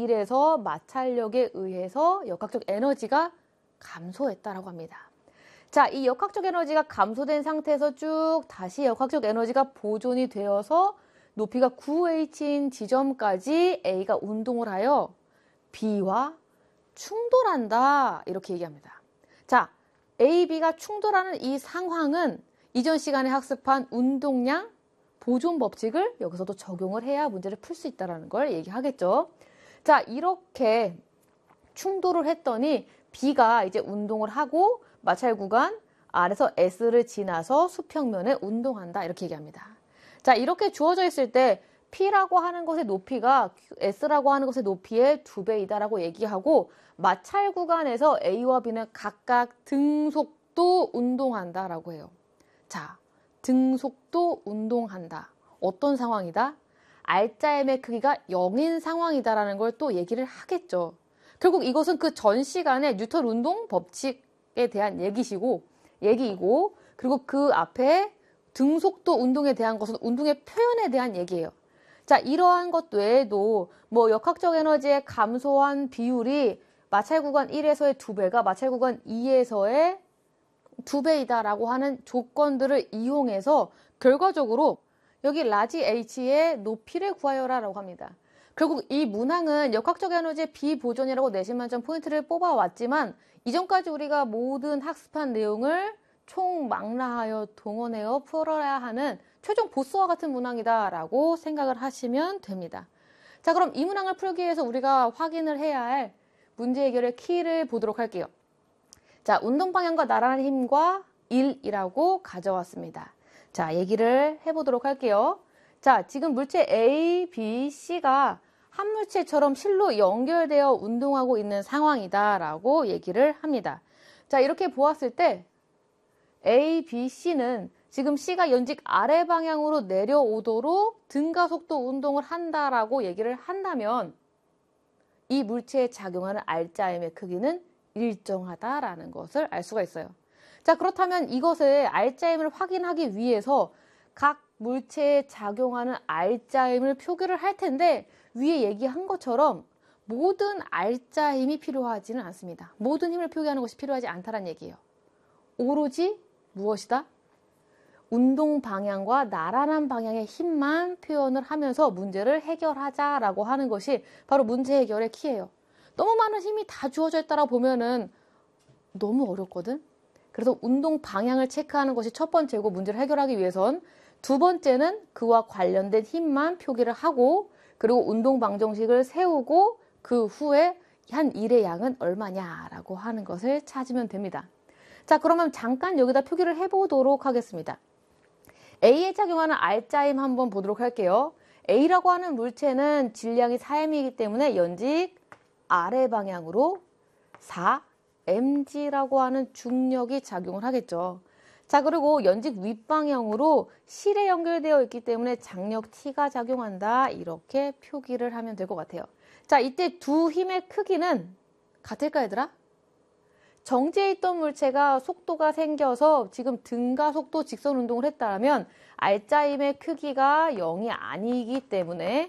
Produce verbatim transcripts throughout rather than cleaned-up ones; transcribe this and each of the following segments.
일에서 마찰력에 의해서 역학적 에너지가 감소했다라고 합니다. 자, 이 역학적 에너지가 감소된 상태에서 쭉 다시 역학적 에너지가 보존이 되어서 높이가 구 에이치인 지점까지 A가 운동을 하여 B와 충돌한다, 이렇게 얘기합니다. 자, A, B가 충돌하는 이 상황은 이전 시간에 학습한 운동량 보존 법칙을 여기서도 적용을 해야 문제를 풀 수 있다는 걸 얘기하겠죠. 자, 이렇게 충돌을 했더니 B가 이제 운동을 하고 마찰 구간 R에서 S를 지나서 수평면에 운동한다, 이렇게 얘기합니다. 자, 이렇게 주어져 있을 때 P라고 하는 것의 높이가 S라고 하는 것의 높이의 두 배이다라고 얘기하고 마찰 구간에서 A와 B는 각각 등속도 운동한다라고 해요. 자, 등속도 운동한다. 어떤 상황이다? R자엠의 크기가 영인 상황이다라는 걸 또 얘기를 하겠죠. 결국 이것은 그 전 시간에 뉴턴 운동 법칙에 대한 얘기시고, 얘기이고, 그리고 그 앞에 등속도 운동에 대한 것은 운동의 표현에 대한 얘기예요. 자, 이러한 것 외에도 뭐 역학적 에너지의 감소한 비율이 마찰 구간 일에서의 두 배가 마찰 구간 이에서의 두 배이다라고 하는 조건들을 이용해서 결과적으로 여기 라지 H의 높이를 구하여라 라고 합니다. 결국 이 문항은 역학적 에너지의 비보존이라고 내신 만점 포인트를 뽑아왔지만 이전까지 우리가 모든 학습한 내용을 총망라하여 동원하여 풀어야 하는 최종 보스와 같은 문항이다 라고 생각을 하시면 됩니다. 자, 그럼 이 문항을 풀기 위해서 우리가 확인을 해야 할 문제 해결의 키를 보도록 할게요. 자, 운동 방향과 나란한 힘과 일이라고 가져왔습니다. 자, 얘기를 해보도록 할게요. 자, 지금 물체 A, B, C가 한 물체처럼 실로 연결되어 운동하고 있는 상황이다 라고 얘기를 합니다. 자, 이렇게 보았을 때 A, B, C는 지금 C가 연직 아래 방향으로 내려오도록 등가속도 운동을 한다라고 얘기를 한다면 이 물체에 작용하는 R자엠의 크기는 일정하다라는 것을 알 수가 있어요. 자, 그렇다면 이것의 R자엠을 확인하기 위해서 각 물체에 작용하는 R자엠을 표기를 할 텐데 위에 얘기한 것처럼 모든 R자 힘이 필요하지는 않습니다. 모든 힘을 표기하는 것이 필요하지 않다는 얘기예요. 오로지 무엇이다? 운동 방향과 나란한 방향의 힘만 표현을 하면서 문제를 해결하자라고 하는 것이 바로 문제 해결의 키예요. 너무 많은 힘이 다 주어져 있다고 보면은 너무 어렵거든. 그래서 운동 방향을 체크하는 것이 첫 번째고 문제를 해결하기 위해선 두 번째는 그와 관련된 힘만 표기를 하고 그리고 운동 방정식을 세우고 그 후에 한 일의 양은 얼마냐라고 하는 것을 찾으면 됩니다. 자, 그러면 잠깐 여기다 표기를 해보도록 하겠습니다. A에 작용하는 R자임 한번 보도록 할게요. A라고 하는 물체는 질량이 사 엠이기 때문에 연직 아래 방향으로 사 엠지라고 하는 중력이 작용을 하겠죠. 자, 그리고 연직 윗방향으로 실에 연결되어 있기 때문에 장력 T가 작용한다. 이렇게 표기를 하면 될 것 같아요. 자, 이때 두 힘의 크기는 같을까, 얘들아? 정지해 있던 물체가 속도가 생겨서 지금 등가속도 직선 운동을 했다면 R자임의 크기가 영이 아니기 때문에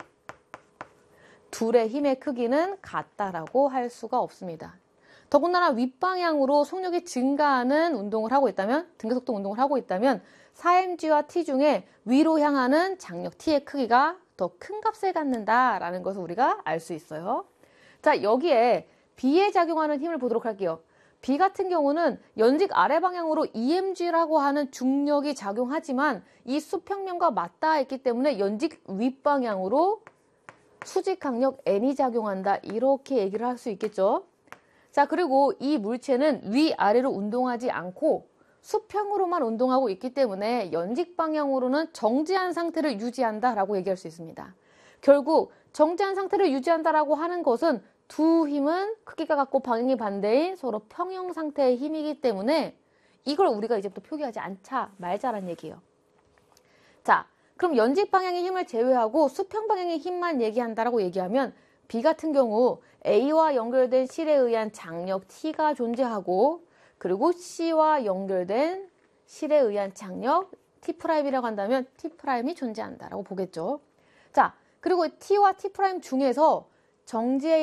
둘의 힘의 크기는 같다라고 할 수가 없습니다. 더군다나 윗방향으로 속력이 증가하는 운동을 하고 있다면, 등가속도 운동을 하고 있다면 사 엠지와 T 중에 위로 향하는 장력 T의 크기가 더 큰 값을 갖는다라는 것을 우리가 알 수 있어요. 자, 여기에 B에 작용하는 힘을 보도록 할게요. B 같은 경우는 연직 아래 방향으로 이엠지라고 하는 중력이 작용하지만 이 수평면과 맞닿아 있기 때문에 연직 윗방향으로 수직 강력 N이 작용한다. 이렇게 얘기를 할 수 있겠죠. 자, 그리고 이 물체는 위아래로 운동하지 않고 수평으로만 운동하고 있기 때문에 연직 방향으로는 정지한 상태를 유지한다라고 얘기할 수 있습니다. 결국 정지한 상태를 유지한다라고 하는 것은 두 힘은 크기가 같고 방향이 반대인 서로 평형 상태의 힘이기 때문에 이걸 우리가 이제부터 표기하지 않자 말자라는 얘기예요. 자, 그럼 연직 방향의 힘을 제외하고 수평 방향의 힘만 얘기한다라고 얘기하면 B 같은 경우 A와 연결된 실에 의한 장력 T가 존재하고 그리고 C와 연결된 실에 의한 장력 T'이라고 한다면 T'이 존재한다라고 보겠죠. 자, 그리고 T와 T' 중에서 정지해